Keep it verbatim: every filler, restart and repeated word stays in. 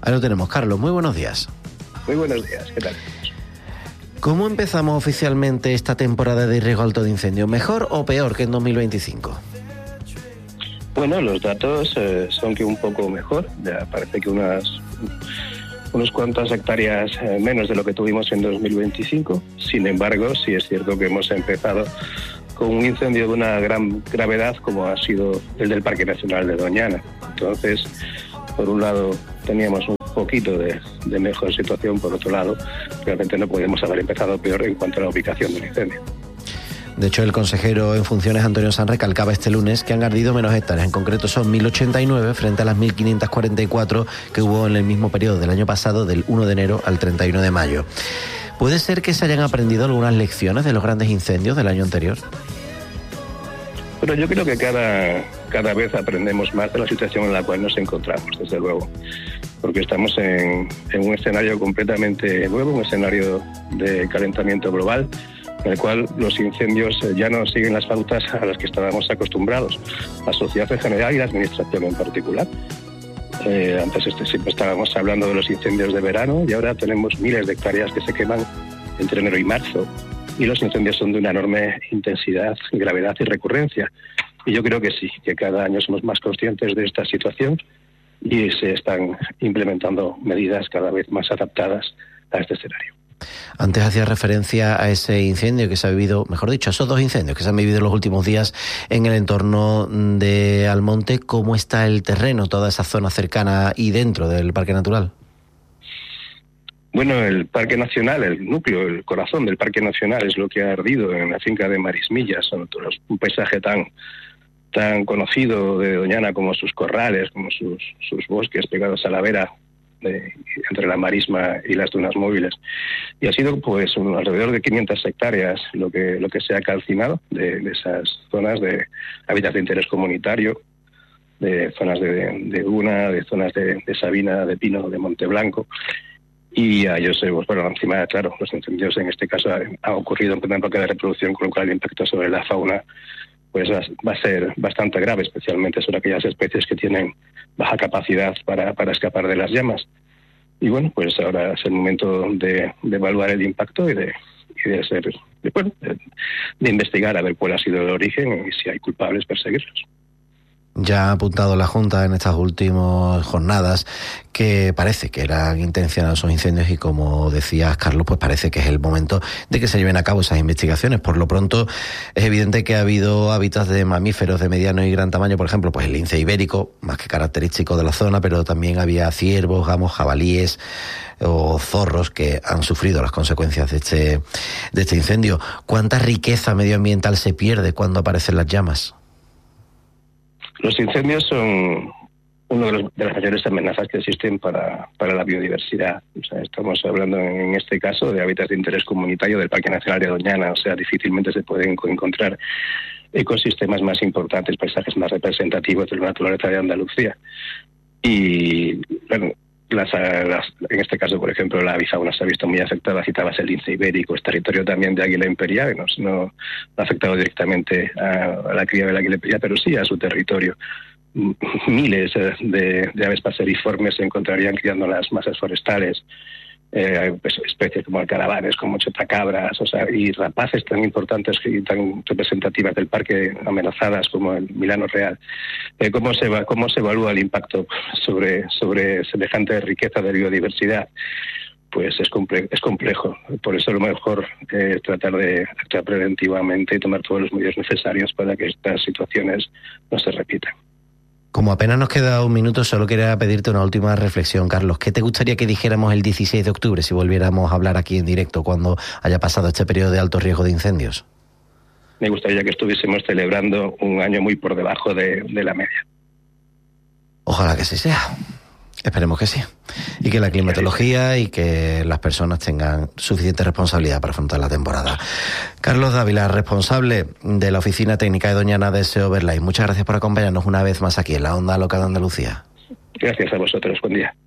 Ahí lo tenemos. Carlos, muy buenos días. Muy buenos días, ¿qué tal? ¿Cómo empezamos oficialmente esta temporada de riesgo alto de incendio? ¿Mejor o peor que en dos mil veinticinco? Bueno, los datos eh, son que un poco mejor. Ya parece que unas, unas cuantas hectáreas eh, menos de lo que tuvimos en dos mil veinticinco. Sin embargo, sí es cierto que hemos empezado con un incendio de una gran gravedad como ha sido el del Parque Nacional de Doñana. Entonces, por un lado, teníamos un poquito de, de mejor situación, por otro lado, realmente no podemos haber empezado peor en cuanto a la ubicación del incendio. De hecho, el consejero en funciones, Antonio Sanz, recalcaba este lunes que han ardido menos hectáreas. En concreto son mil ochenta y nueve frente a las mil quinientas cuarenta y cuatro que hubo en el mismo periodo del año pasado, del uno de enero al treinta y uno de mayo. ¿Puede ser que se hayan aprendido algunas lecciones de los grandes incendios del año anterior? Pero yo creo que cada, cada vez aprendemos más de la situación en la cual nos encontramos, desde luego. Porque estamos en, en un escenario completamente nuevo, un escenario de calentamiento global, en el cual los incendios ya no siguen las pautas a las que estábamos acostumbrados, la sociedad en general y la administración en particular. Eh, antes este, siempre estábamos hablando de los incendios de verano y ahora tenemos miles de hectáreas que se queman entre enero y marzo, y los incendios son de una enorme intensidad, gravedad y recurrencia. Y yo creo que sí, que cada año somos más conscientes de esta situación y se están implementando medidas cada vez más adaptadas a este escenario. Antes hacía referencia a ese incendio que se ha vivido, mejor dicho, a esos dos incendios que se han vivido en los últimos días en el entorno de Almonte. ¿Cómo está el terreno, toda esa zona cercana y dentro del Parque Natural? Bueno, el Parque Nacional, el núcleo, el corazón del Parque Nacional es lo que ha ardido en la finca de Marismillas, un paisaje tan tan conocido de Doñana como sus corrales, como sus, sus bosques pegados a la vera, de, entre la marisma y las dunas móviles. Y ha sido pues un, alrededor de quinientas hectáreas lo que lo que se ha calcinado de, de esas zonas de hábitats de interés comunitario, de zonas de, de duna, de zonas de, de sabina, de pino, de Monte Blanco. Y a ellos, pues, bueno, encima, claro, los incendios en este caso han ha ocurrido en plena época de reproducción, con lo cual el impacto sobre la fauna pues va a ser bastante grave, especialmente sobre aquellas especies que tienen baja capacidad para, para escapar de las llamas. Y bueno, pues ahora es el momento de, de evaluar el impacto y de, y de ser, de, bueno, de, de investigar a ver cuál ha sido el origen y si hay culpables, perseguirlos. Ya ha apuntado la Junta en estas últimas jornadas que parece que eran intencionados esos incendios y, como decías, Carlos, pues parece que es el momento de que se lleven a cabo esas investigaciones. Por lo pronto es evidente que ha habido hábitats de mamíferos de mediano y gran tamaño, por ejemplo, pues el lince ibérico, más que característico de la zona, pero también había ciervos, gamos, jabalíes o zorros que han sufrido las consecuencias de este, de este incendio. ¿Cuánta riqueza medioambiental se pierde cuando aparecen las llamas? Los incendios son una de, los, de las mayores amenazas que existen para, para la biodiversidad. O sea, estamos hablando en este caso de hábitats de interés comunitario del Parque Nacional de Doñana. O sea, difícilmente se pueden encontrar ecosistemas más importantes, paisajes más representativos de la naturaleza de Andalucía. Y, bueno, Las, las, en este caso, por ejemplo, la avifauna se ha visto muy afectada. Citabas el lince ibérico, es territorio también de águila imperial, no, no ha afectado directamente a, a la cría del águila imperial, pero sí a su territorio. Miles de, de aves paseriformes se encontrarían criando en las masas forestales, eh, pues, especies como alcaravanes, como chotacabras, o sea, y rapaces tan importantes y tan representativas del parque, amenazadas como el Milano Real. Eh, ¿cómo se va, cómo se evalúa el impacto sobre, sobre semejante riqueza de biodiversidad? Pues es, comple- es complejo. Por eso lo mejor es eh, tratar de actuar preventivamente y tomar todos los medios necesarios para que estas situaciones no se repitan. Como apenas nos queda un minuto, solo quería pedirte una última reflexión, Carlos. ¿Qué te gustaría que dijéramos el dieciséis de octubre si volviéramos a hablar aquí en directo cuando haya pasado este periodo de alto riesgo de incendios? Me gustaría que estuviésemos celebrando un año muy por debajo de, de la media. Ojalá que sí sea. Esperemos que sí. Y que la climatología y que las personas tengan suficiente responsabilidad para afrontar la temporada. Carlos Dávila, responsable de la Oficina Técnica de Doñana de S E O Verlaine. Muchas gracias por acompañarnos una vez más aquí en la Onda Local de Andalucía. Gracias a vosotros. Buen día.